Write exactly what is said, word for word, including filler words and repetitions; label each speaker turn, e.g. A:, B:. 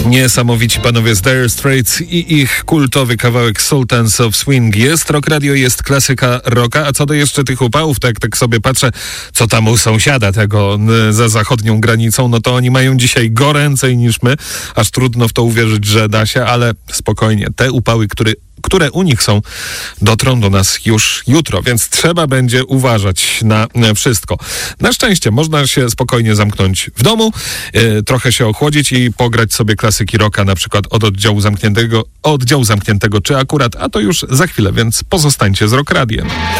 A: Niesamowici panowie z Dire Straits i ich kultowy kawałek Sultans of Swing. Jest Rock Radio, jest klasyka rocka, a co do jeszcze tych upałów, to jak tak sobie patrzę, co tam u sąsiada tego y, za zachodnią granicą, no to oni mają dzisiaj goręcej niż my, aż trudno w to uwierzyć, że da się, ale spokojnie, te upały, które które u nich są, dotrą do nas już jutro, więc trzeba będzie uważać na wszystko. Na szczęście można się spokojnie zamknąć w domu, yy, trochę się ochłodzić i pograć sobie klasyki rocka, na przykład od oddziału zamkniętego, oddziału zamkniętego, czy akurat, a to już za chwilę, więc pozostańcie z Rock Radiem.